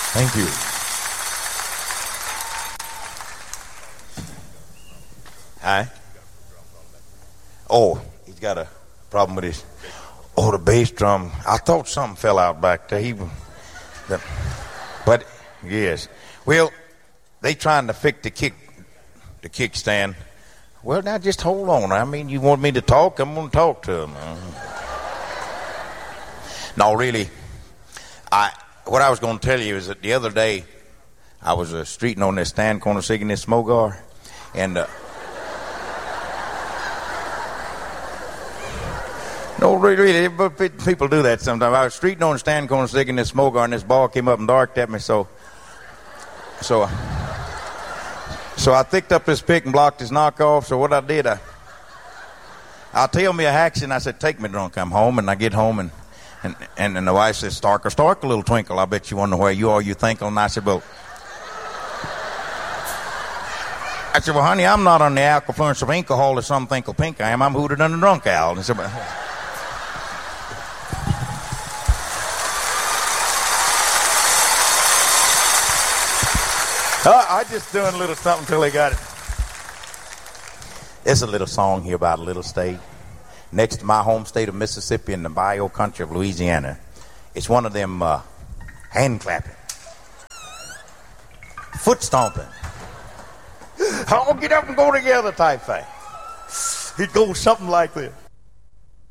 Thank you. Hi. Oh, he's got a problem with his. Oh, the bass drum. I thought something fell out back there. But yes. Well, they trying to fix the kickstand. Well, now just hold on. I mean, you want me to talk? I'm going to talk to him. No, really. What I was going to tell you is that the other day I was streeting on this stand corner singing this Smogar, and no, really, but people do that sometimes. I was streeting on the stand corner singing this Smogar, and this ball came up and darked at me, so I picked up this pick and blocked his knockoff. So what I did, I tell me a hacks, and I said, "Take me drunk, I'm home." And I get home, and the wife says, "Starker, Starker, little twinkle, I bet you wonder where you are, you thinkle." And I said, well, honey, I'm not on the alkafluence of alcohol as some thinkle pink I am. I'm hooted on the drunk owl. And I said, I just doing a little something till they got it. There's a little song here about a little state next to my home state of Mississippi in the bayou country of Louisiana. It's one of them hand clapping, foot stomping, I'll get up and go together type thing. It goes something like this.